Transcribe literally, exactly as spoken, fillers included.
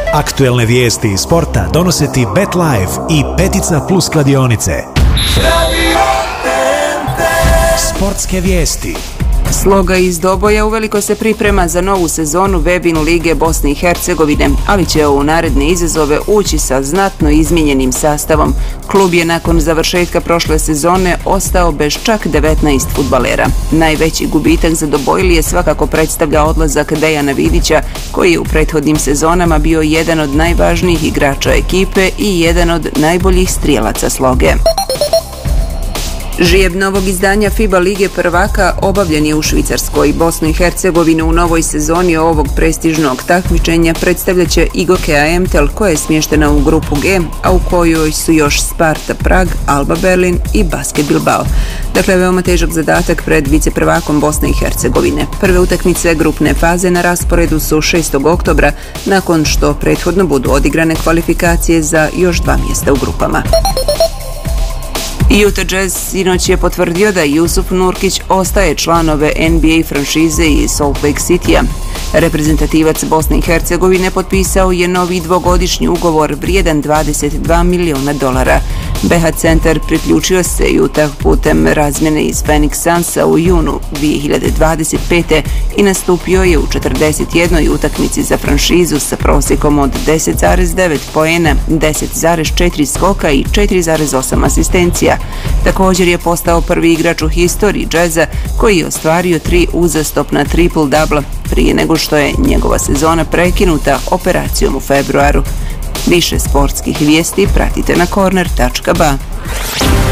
Aktuelne vijesti iz sporta donose ti BetLife i Petica Plus kladionice. Sportske vijesti. Sloga iz Doboja uveliko se priprema za novu sezonu Webin Lige Bosne i Hercegovine, ali će u naredne izazove ući sa znatno izmijenjenim sastavom. Klub je nakon završetka prošle sezone ostao bez čak devetnaest fudbalera. Najveći gubitak za Dobojlije svakako predstavlja odlazak Dejana Vidića, koji je u prethodnim sezonama bio jedan od najvažnijih igrača ekipe i jedan od najboljih strijelaca Sloge. Žijeb novog izdanja FIBA Lige prvaka obavljen je u Švicarskoj. Bosnu i Hercegovinu u novoj sezoni ovog prestižnog takmičenja predstavljaće Igokea Emtel, koja je smještena u grupu G, a u kojoj su još Sparta Prag, Alba Berlin i Basket Bilbao. Dakle, veoma težak zadatak pred viceprvakom Bosne i Hercegovine. Prve utakmice grupne faze na rasporedu su šestog oktobra, nakon što prethodno budu odigrane kvalifikacije za još dva mjesta u grupama. Utah Jazz sinoć je potvrdio da Jusuf Nurkić ostaje članove N B A franšize iz Salt Lake Citya. Reprezentativac Bosne i Hercegovine potpisao je novi dvogodišnji ugovor vrijedan dvadeset dva miliona dolara. B H centar priključio se Utah putem razmjene iz Phoenix Sunsa u junu dvije hiljade dvadeset pete i nastupio je u četrdeset jednoj utakmici za franšizu sa prosjekom od deset zarez devet poena, deset zarez četiri skoka i četiri zarez osam asistencija. Također je postao prvi igrač u historiji Jazza koji je ostvario tri uzastopna triple-double prije nego što je njegova sezona prekinuta operacijom u februaru. Više sportskih vijesti pratite na corner tačka ba.